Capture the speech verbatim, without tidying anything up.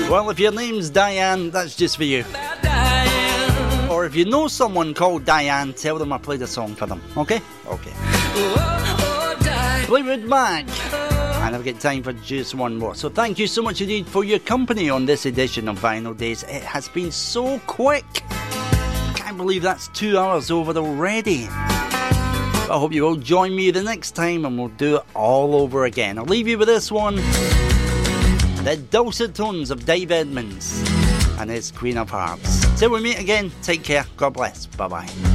Well, if your name's Diane, that's just for you. Or if you know someone called Diane, tell them I played a song for them. Okay? Okay. Fleetwood Mac. And I've got time for just one more. So thank you so much indeed for your company on this edition of Vinyl Days. It has been so quick. Can't believe that's two hours over already. But I hope you will join me the next time and we'll do it all over again. I'll leave you with this one. The dulcet tones of Dave Edmunds and his Queen of Hearts. Till we meet again, take care. God bless. Bye-bye.